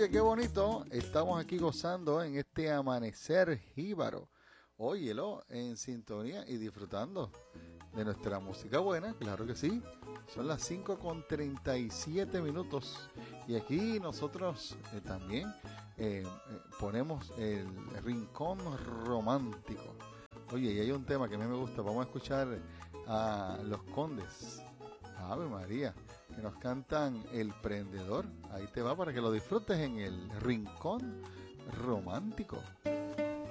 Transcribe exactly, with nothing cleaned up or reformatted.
Oye, qué bonito. Estamos aquí gozando en este amanecer jíbaro. Óyelo, en sintonía y disfrutando de nuestra música buena, claro que sí. Son las cinco con treinta y siete minutos. Y aquí nosotros eh, también eh, eh, ponemos el rincón romántico. Oye, y hay un tema que a mí me gusta. Vamos a escuchar a Los Condes. Ave María, que nos cantan El Prendedor. Ahí te va para que lo disfrutes en el rincón romántico.